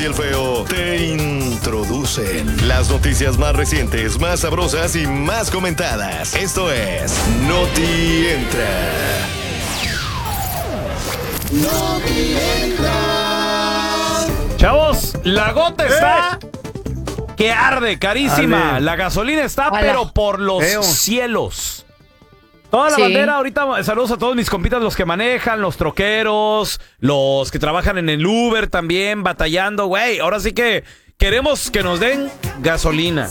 y el feo te introducen las noticias más recientes, más sabrosas y más comentadas. Esto es Noti Entra. Noti Entra. Chavos, la gota está que arde, carísima. La gasolina está, pero por los cielos. Toda la bandera, ahorita saludos a todos mis compitas, los que manejan, los troqueros, los que trabajan en el Uber también, batallando, güey. Ahora sí que queremos que nos den gasolina.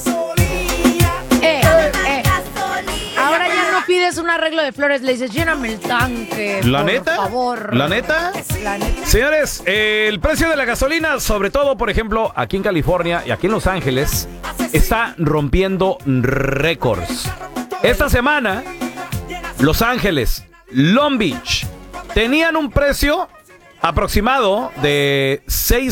Ahora ya no pides un arreglo de flores, le dices, lléname el tanque, ¿La por neta? favor. ¿La neta? La neta. Señores, el precio de la gasolina, sobre todo, por ejemplo, aquí en California y aquí en Los Ángeles, está rompiendo récords. Esta semana, Los Ángeles, Long Beach, tenían un precio aproximado de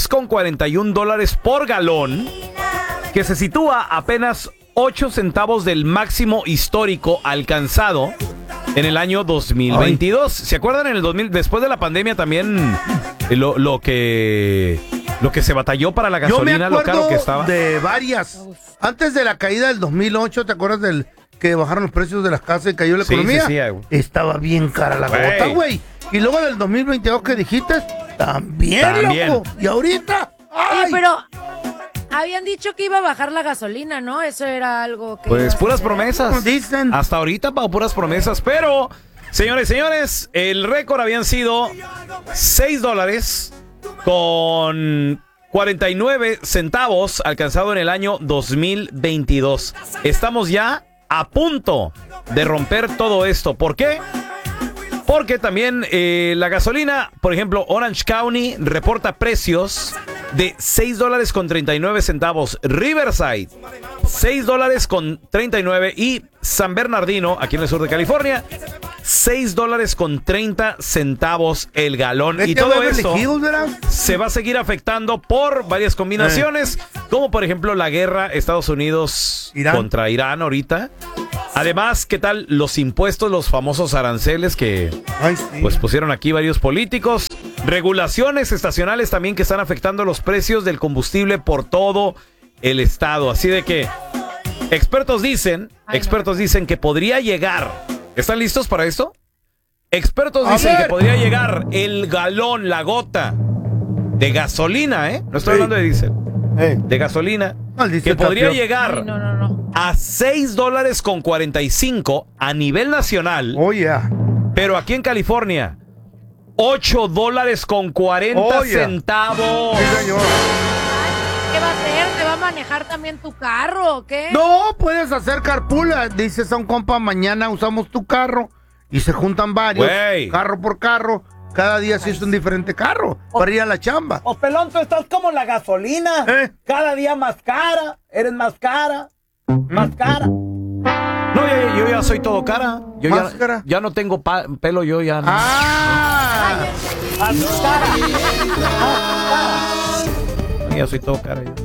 $6.41 por galón, que se sitúa apenas 8 centavos del máximo histórico alcanzado en el año 2022. ¿Se acuerdan en el 2000, después de la pandemia también lo que se batalló para la gasolina, lo caro que estaba? De varias. Antes de la caída del 2008, ¿te acuerdas del que bajaron los precios de las casas y cayó la economía? Sí, estaba bien cara la gota, güey. Y luego del 2022 que dijiste, también, loco. Y ahorita, ¡ay! Sí, pero habían dicho que iba a bajar la gasolina, ¿no? Eso era algo que... Pues puras promesas. Dicen. Hasta ahorita, puras promesas. Pero, señores, el récord habían sido $6 con 49 centavos alcanzado en el año 2022. Estamos ya a punto de romper todo esto. ¿Por qué? Porque también la gasolina, por ejemplo, Orange County reporta precios de $6 con 39 centavos. Riverside, $6 con 39. Y San Bernardino, aquí en el sur de California, $6 con 30 centavos el galón. Y todo esto se va a seguir afectando por varias combinaciones, como por ejemplo la guerra Estados Unidos contra Irán ahorita. Además, ¿qué tal los impuestos, los famosos aranceles que pues pusieron aquí varios políticos? Regulaciones estacionales también que están afectando los precios del combustible por todo el estado. Así de que expertos dicen que podría llegar. ¿Están listos para esto? Expertos dicen que podría llegar el galón, la gota de gasolina, no estoy hablando de diésel, de gasolina, que podría llegar a $6 con 45 a nivel nacional. Pero aquí en California, $8 con 40 centavos. Sí, señor. ¿Qué va a hacer? ¿Te va a manejar también tu carro o qué? No, puedes hacer carpool. Dices a un compa, mañana usamos tu carro. Y se juntan varios, carro por carro. Cada día sí es un diferente carro para ir a la chamba. Pelón, tú estás como la gasolina. Cada día más cara. Eres más cara. Más cara. No, yo ya soy todo cara. Yo ya no tengo pelo, yo ya no. Más cara. Ya soy todo cara yo.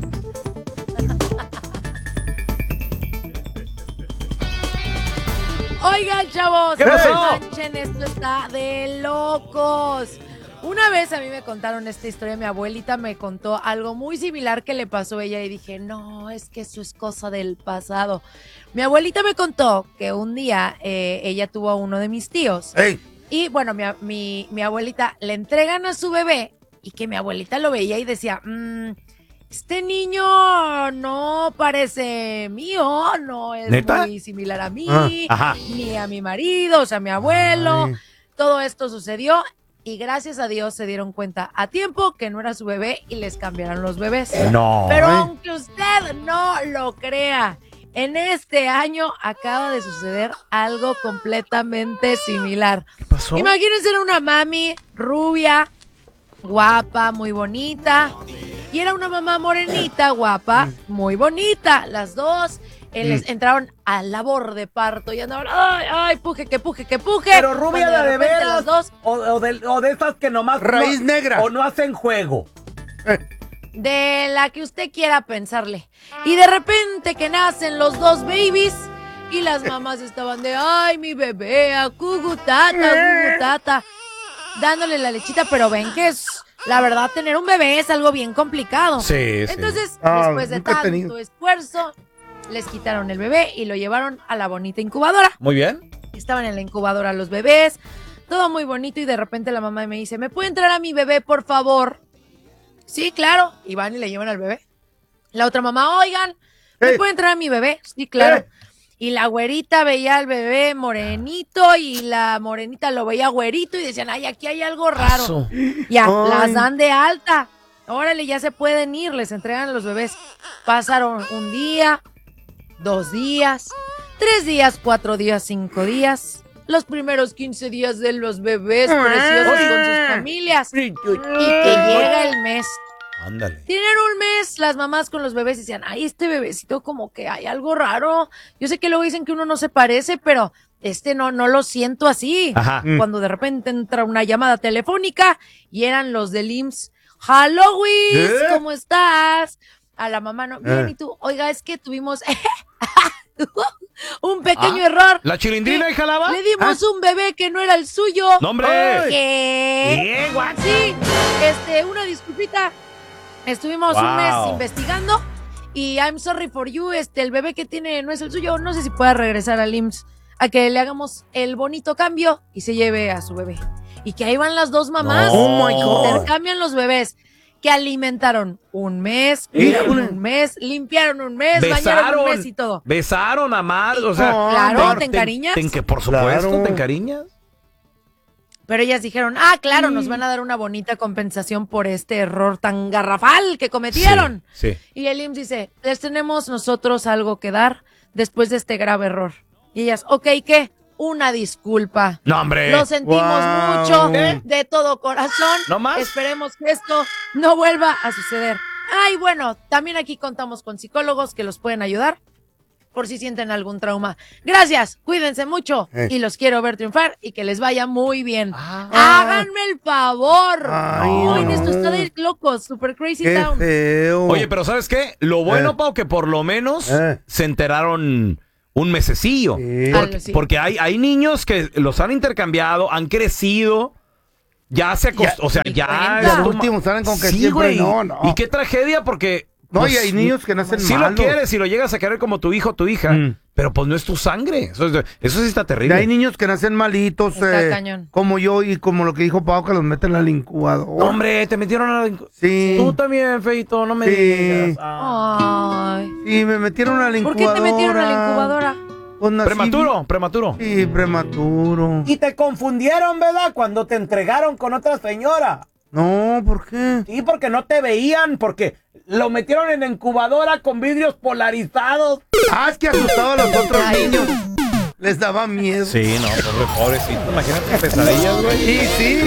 Oigan, chavos, ¿Qué pasó? manchen, esto está de locos. Una vez a mí me contaron esta historia, mi abuelita me contó algo muy similar que le pasó a ella y dije, no, es que eso es cosa del pasado. Mi abuelita me contó que un día ella tuvo a uno de mis tíos y bueno, mi abuelita le entregan a su bebé y que mi abuelita lo veía y decía, este niño no parece mío, no es muy similar a mí, ni a mi marido, o sea, a mi abuelo. Todo esto sucedió y gracias a Dios se dieron cuenta a tiempo que no era su bebé y les cambiaron los bebés. No. Pero aunque usted no lo crea, en este año acaba de suceder algo completamente similar. ¿Qué pasó? Imagínense una mami rubia, guapa, muy bonita. Y era una mamá morenita, guapa, muy bonita. Las dos les entraron a labor de parto y andaban, ay, puje. Pero rubia de veras, las dos, o de estas que nomás raíz negra. O no hacen juego. de la que usted quiera pensarle. Y de repente que nacen los dos babies y las mamás estaban de, ay, mi bebé, gugutata, dándole la lechita, pero ven que la verdad, tener un bebé es algo bien complicado. Sí. Entonces, después de tanto esfuerzo, les quitaron el bebé y lo llevaron a la bonita incubadora. Muy bien. Estaban en la incubadora los bebés, todo muy bonito, y de repente la mamá me dice, ¿me puede entrar a mi bebé, por favor? Sí, claro. Y van y le llevan al bebé. La otra mamá, oigan, ¿me puede entrar a mi bebé? Sí, claro. Y la güerita veía al bebé morenito y la morenita lo veía güerito y decían, ay, aquí hay algo raro. Ya, las dan de alta. Órale, ya se pueden ir, les entregan a los bebés. Pasaron un día, 2 días, 3 días, 4 días, 5 días. Los primeros 15 días de los bebés preciosos con sus familias. Y que llega el mes. Ándale. Tienen un mes las mamás con los bebés y decían, ay, este bebecito como que hay algo raro. Yo sé que luego dicen que uno no se parece, pero no lo siento así. Ajá. Cuando de repente entra una llamada telefónica y eran los del IMSS. Halloween, ¿cómo estás? A la mamá, no, bien, ¿y tú? Oiga, es que tuvimos un pequeño error. ¿La chilindrina y jalaba? Le dimos un bebé que no era el suyo. ¡No, hombre! ¿Qué? Sí, una disculpita. Estuvimos un mes investigando y I'm sorry for you, el bebé que tiene no es el suyo. No sé si pueda regresar al IMSS a que le hagamos el bonito cambio y se lleve a su bebé. Y que ahí van las dos mamás. Oh my God. Intercambian los bebés. Que alimentaron un mes, cuidaron un mes, limpiaron un mes, bañaron un mes y todo. Besaron, amaron, o sea. Claro, ¿te encariñas? Por supuesto, te encariñas. Pero ellas dijeron, claro, nos van a dar una bonita compensación por este error tan garrafal que cometieron. Sí. Y el IMSS dice, les tenemos nosotros algo que dar después de este grave error. Y ellas, ok, ¿qué? Una disculpa. No, hombre. Lo sentimos mucho, de todo corazón. ¿No más? Esperemos que esto no vuelva a suceder. Ay, bueno, también aquí contamos con psicólogos que los pueden ayudar por si sienten algún trauma. Gracias, cuídense mucho y los quiero ver triunfar y que les vaya muy bien. Háganme el favor. Ay, esto está de locos, super crazy town. Feo. Oye, pero ¿sabes qué? Lo bueno, Pau, que por lo menos se enteraron un mesecillo. Porque hay niños que los han intercambiado, han crecido, ya se acostó, o sea, ya... Los últimos saben con que siempre no. Y qué tragedia, porque... No, pues, y hay niños que nacen sí malos. lo quieres y lo llegas a querer como tu hijo o tu hija, pero pues no es tu sangre. Eso sí está terrible. Y hay niños que nacen malitos, como yo y como lo que dijo Pau, que los meten al incubador. No, hombre, te metieron al incubador. Sí. Tú también, feito, no me digas. Ay. Sí, me metieron al incubador. ¿Por qué te metieron a la incubadora? Pues Prematuro. Sí, prematuro. Y te confundieron, ¿verdad? Cuando te entregaron con otra señora. No, ¿por qué? Sí, porque no te veían, porque lo metieron en la incubadora con vidrios polarizados. Es que asustaba a los otros niños. Les daba miedo. Sí, no, pobrecito. Imagínate pesadillas, güey. Sí.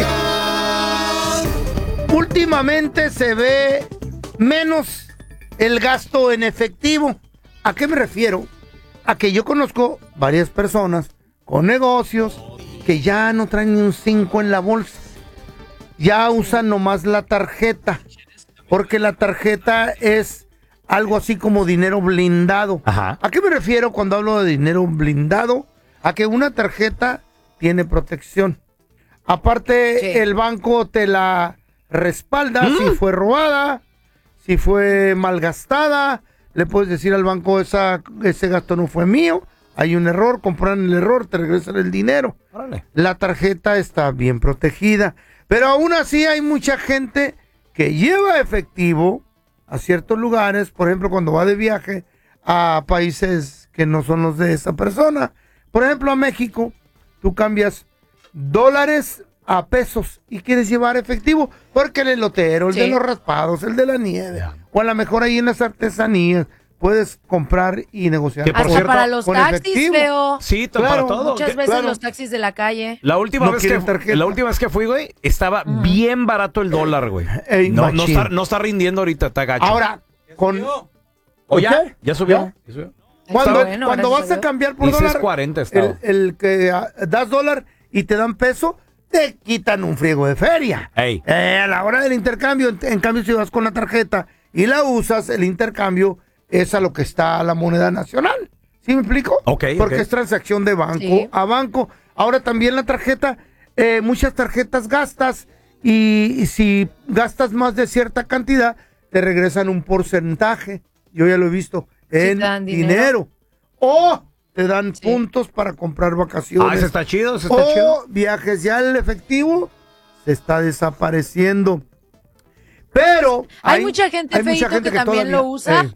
Últimamente se ve menos el gasto en efectivo. ¿A qué me refiero? A que yo conozco varias personas con negocios que ya no traen ni un 5 en la bolsa. Ya usan nomás la tarjeta, porque la tarjeta es algo así como dinero blindado. Ajá. ¿A qué me refiero cuando hablo de dinero blindado? A que una tarjeta tiene protección. Aparte, el banco te la respalda si fue robada, si fue malgastada. Le puedes decir al banco, ese gasto no fue mío, hay un error, compran el error, te regresan el dinero. Órale. La tarjeta está bien protegida. Pero aún así hay mucha gente que lleva efectivo a ciertos lugares, por ejemplo, cuando va de viaje a países que no son los de esa persona. Por ejemplo, a México, tú cambias dólares a pesos y quieres llevar efectivo, porque el elotero, el de los raspados, el de la nieve, o a lo mejor ahí en las artesanías, puedes comprar y negociar. Que por Hasta cierto, para los taxis, veo. Sí, Claro. para todo. Muchas veces los taxis de la calle. La última vez que fui, güey, estaba bien barato el dólar, güey. No está rindiendo ahorita, está gacho. Ahora, ¿O ya? ¿Ya subió? ¿Ya? Cuando vas a cambiar por dólar, 40 estaba. el que das dólar y te dan peso, te quitan un friego de feria. Ey. A la hora del intercambio, en cambio, si vas con la tarjeta y la usas, el intercambio es a lo que está la moneda nacional. ¿Sí me explico? Porque es transacción de banco a banco. Ahora también la tarjeta, muchas tarjetas gastas y si gastas más de cierta cantidad, te regresan un porcentaje. Yo ya lo he visto en dinero. O te dan puntos para comprar vacaciones. Ese está chido, ese está chido. Viajes. Ya el efectivo se está desapareciendo. Pero hay mucha gente, Feito, que también todavía lo usa.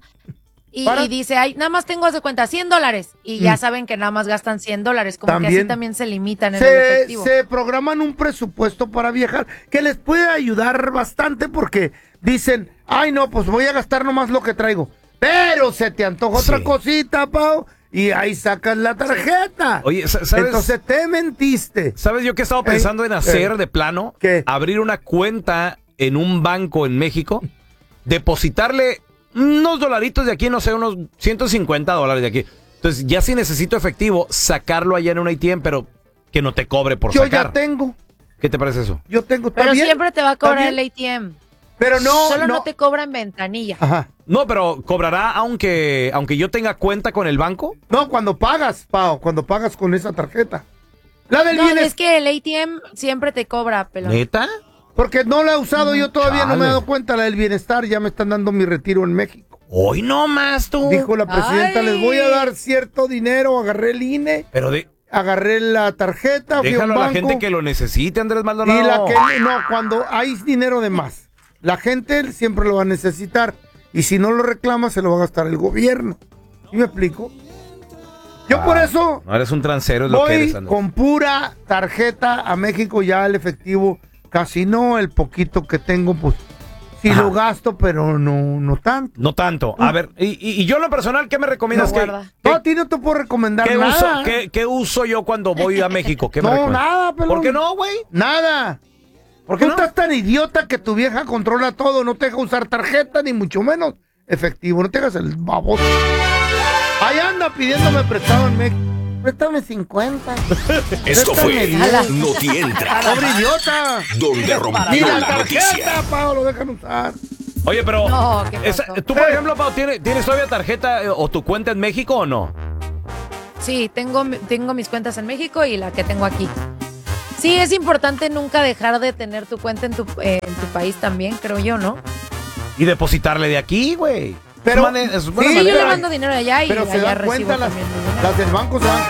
Y dice, ay, nada más tengo de cuenta $100 y ya saben que nada más gastan $100, como que así también se limitan en el efectivo. Se programan un presupuesto para viajar que les puede ayudar bastante porque dicen, ay no, pues voy a gastar nomás lo que traigo, pero se te antoja otra cosita, Pau, y ahí sacas la tarjeta. Oye, ¿sabes? Entonces te mentiste. ¿Sabes yo qué he estado pensando en hacer de plano? ¿Qué? Abrir una cuenta en un banco en México, depositarle unos dolaritos de aquí, no sé, unos $150 de aquí. Entonces, ya si necesito efectivo, sacarlo allá en un ATM, pero que no te cobre por sacar. Yo ya tengo. ¿Qué te parece eso? Yo tengo Pero también. siempre te va a cobrar el ATM. Pero no. Solo no te cobra en ventanilla. Ajá. No, pero ¿cobrará aunque yo tenga cuenta con el banco? No, cuando pagas, Pau, cuando pagas con esa tarjeta. La del bienestar. Es que el ATM siempre te cobra, pelón. ¿Neta? Porque no la he usado, yo todavía no me he dado cuenta, la del bienestar, ya me están dando mi retiro en México. Hoy no más tú. Dijo la presidenta, les voy a dar cierto dinero, agarré el INE, pero agarré la tarjeta, fui a un déjalo a la banco, gente que lo necesite, Andrés Maldonado. y cuando hay dinero de más, la gente siempre lo va a necesitar, y si no lo reclama, se lo va a gastar el gobierno. ¿Sí me explico? Yo por eso no eres un transero, es lo que eres, voy Andrés. con pura tarjeta a México, ya el efectivo casi no, el poquito que tengo, pues sí lo gasto, pero no tanto. No tanto. A ver, y yo en lo personal, ¿qué me recomiendas? No, a ti no te puedo recomendar nada. ¿Qué uso yo cuando voy a México? ¿Qué me recomiendas? Nada, pelón. ¿Por qué no, güey? Nada. ¿Por qué tú estás tan idiota que tu vieja controla todo? No te deja usar tarjeta, ni mucho menos efectivo. No te hagas el baboso. Ahí anda pidiéndome prestado en México. Préstame 50. Esto fue No Te Entra. ¡Pobre idiota! Donde rompió Ni la la noticia. tarjeta, Pau, lo dejan usar. Oye, pero No, ¿qué pasó? tú, por ejemplo, Pau, ¿tienes todavía tarjeta o tu cuenta en México o no? Sí, tengo mis cuentas en México y la que tengo aquí. Sí, es importante nunca dejar de tener tu cuenta en tu país también, creo yo, ¿no? Y depositarle de aquí, güey. Pero Sí, yo le mando dinero de allá y pero se allá dan recibo cuenta también mi dinero. las del banco se dan